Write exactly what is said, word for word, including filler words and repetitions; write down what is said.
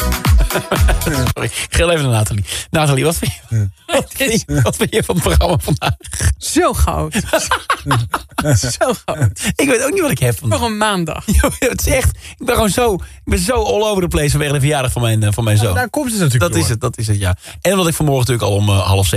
Sorry, ik ga even naar Nathalie. Nathalie, wat vind je, wat vind je, wat vind je van het programma vandaag? Zo goud. Zo goud. Ik weet ook niet wat ik heb vandaag. Nog een maandag. Ja, het is echt, ik ben gewoon zo, ik ben zo all over the place vanwege de verjaardag van mijn, uh, van mijn zoon. Daar komt het natuurlijk Dat door. is het, dat is het, ja. En wat ik vanmorgen natuurlijk al om uh, half zeven